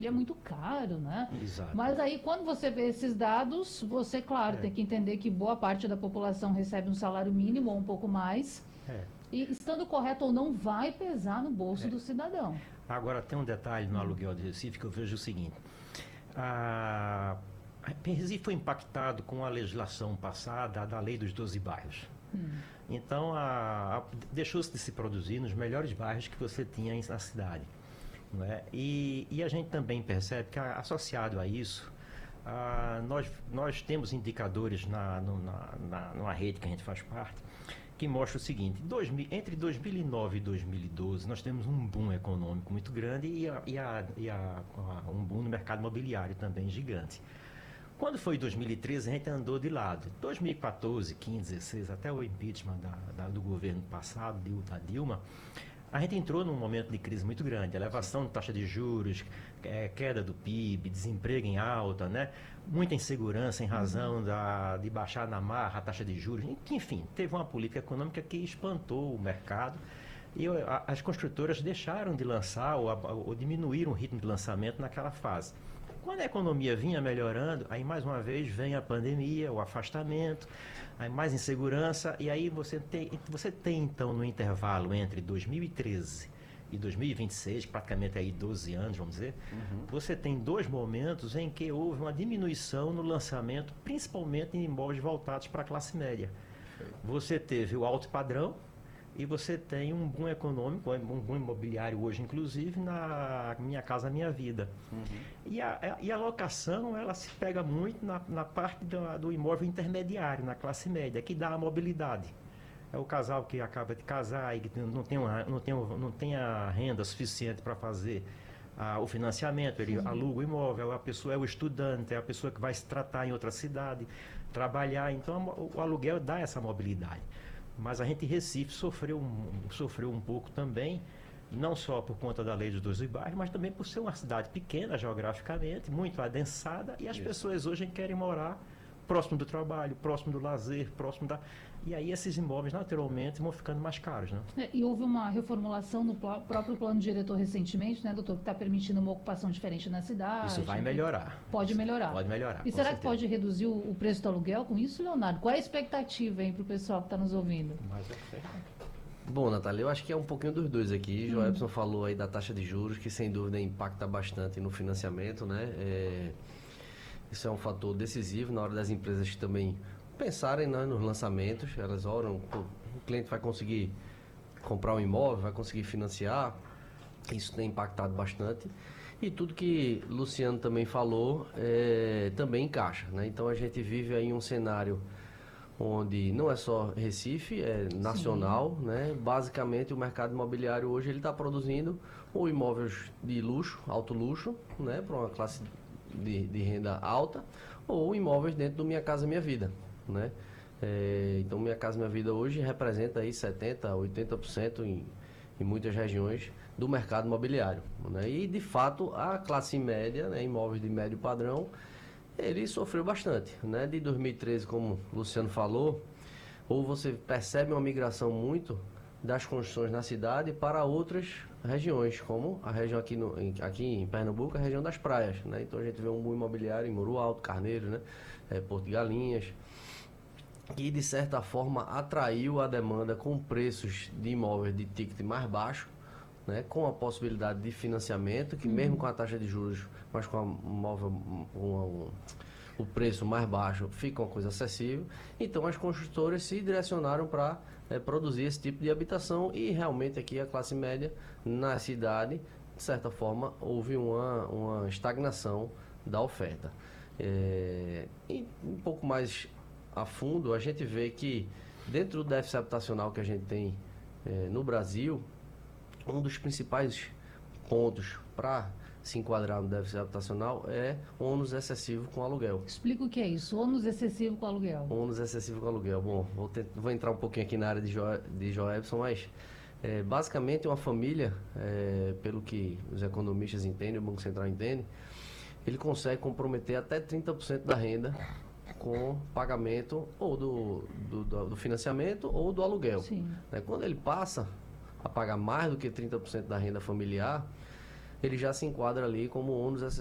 E é muito caro, né? Exato. Mas aí, quando você vê esses dados, você, claro, É. tem que entender que boa parte da população recebe um salário mínimo ou um pouco mais. É. E estando correto ou não, vai pesar no bolso É. do cidadão. Agora, tem um detalhe no aluguel de Recife que eu vejo o seguinte. A Recife foi impactado com a legislação passada da Lei dos 12 bairros. Então, deixou-se de se produzir nos melhores bairros que você tinha na cidade. Não é? E a gente também percebe que, associado a isso, nós temos indicadores numa rede que a gente faz parte, que mostra o seguinte: entre 2009 e 2012 nós temos um boom econômico muito grande um boom no mercado imobiliário também gigante. Quando foi 2013 a gente andou de lado. 2014, 15, 16, até o impeachment do governo passado, da Dilma, a gente entrou num momento de crise muito grande, elevação de taxa de juros, queda do PIB, desemprego em alta, né? Muita insegurança em razão de baixar na marra a taxa de juros. Enfim, teve uma política econômica que espantou o mercado e as construtoras deixaram de lançar ou diminuíram o ritmo de lançamento naquela fase. Quando a economia vinha melhorando, aí mais uma vez vem a pandemia, o afastamento, aí mais insegurança, e aí você tem então no intervalo entre 2013 e 2026, praticamente aí 12 anos, vamos dizer, você tem dois momentos em que houve uma diminuição no lançamento, principalmente em imóveis voltados para a classe média. Você teve o alto padrão, e você tem um boom econômico, um boom imobiliário hoje, inclusive, na Minha Casa Minha Vida. E a locação, ela se pega muito na parte do imóvel intermediário, na classe média, que dá a mobilidade. É o casal que acaba de casar e que não tem a renda suficiente para fazer o financiamento, ele aluga o imóvel, a pessoa é o estudante, é a pessoa que vai se tratar em outra cidade, trabalhar. Então, o aluguel dá essa mobilidade. Mas a gente em Recife sofreu um pouco também, não só por conta da lei dos 12 bairros, mas também por ser uma cidade pequena geograficamente, muito adensada, e as pessoas hoje querem morar próximo do trabalho, próximo do lazer, E aí esses imóveis naturalmente vão ficando mais caros, né? E houve uma reformulação no próprio plano diretor recentemente, né, doutor, que está permitindo uma ocupação diferente na cidade. Isso vai melhorar. Pode melhorar. Pode melhorar. E será que pode reduzir o preço do aluguel com isso, Leonardo? Qual é a expectativa aí para o pessoal que está nos ouvindo? Bom, Natália, eu acho que é um pouquinho dos dois aqui. Joelson falou aí da taxa de juros, que sem dúvida impacta bastante no financiamento, né? Isso é um fator decisivo na hora das empresas também pensarem, né, nos lançamentos. Elas oram, o cliente vai conseguir comprar um imóvel, vai conseguir financiar. Isso tem impactado bastante. E tudo que Luciano também falou também encaixa, né? Então a gente vive aí um cenário onde não é só Recife, é nacional, né? Basicamente o mercado imobiliário hoje ele está produzindo ou imóveis de luxo, alto luxo, né, para uma classe de renda alta, ou imóveis dentro do Minha Casa Minha Vida, né? Então Minha Casa Minha Vida hoje representa aí 70%, 80% em muitas regiões do mercado imobiliário, né? E de fato a classe média, né, imóveis de médio padrão, ele sofreu bastante, né? De 2013, como o Luciano falou, ou você percebe uma migração muito das construções na cidade para outras regiões, como a região aqui em Pernambuco, a região das praias, né? Então a gente vê um boom imobiliário em Muro Alto, Carneiro, né? Porto de Galinhas, que de certa forma atraiu a demanda com preços de imóveis de ticket mais baixo, né? Com a possibilidade de financiamento, que mesmo com a taxa de juros, mas com o preço mais baixo, fica uma coisa acessível. Então as construtoras se direcionaram para produzir esse tipo de habitação, e realmente aqui a classe média na cidade, de certa forma, houve uma estagnação da oferta. E um pouco mais a fundo, a gente vê que dentro do déficit habitacional que a gente tem no Brasil, um dos principais pontos para se enquadrar no déficit habitacional é ônus excessivo com aluguel. Explica o que é isso, ônus excessivo com aluguel. Ônus excessivo com aluguel. Bom, vou entrar um pouquinho aqui na área de Joelson, mas basicamente uma família, pelo que os economistas entendem, o Banco Central entende, ele consegue comprometer até 30% da renda com pagamento ou do financiamento ou do aluguel. Sim. Quando ele passa a pagar mais do que 30% da renda familiar, ele já se enquadra ali como ônus